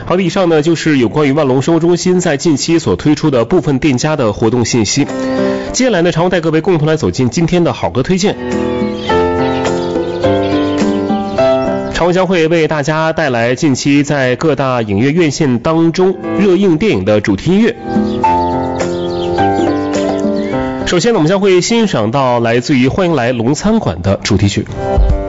好的，以上呢就是有关于万隆生活中心在近期所推出的部分店家的活动信息。接下来呢，常带各位共同来走进今天的好歌推荐。常文将会为大家带来近期在各大影院院线当中热映电影的主题音乐。首先呢，我们将会欣赏到来自于《欢迎来龙餐馆》的主题曲。